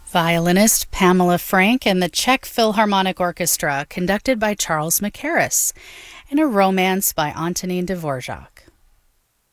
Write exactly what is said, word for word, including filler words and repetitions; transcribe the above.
Violinist Pamela Frank and the Czech Philharmonic Orchestra, conducted by Charles Mackerras, and a romance by Antonin Dvorak.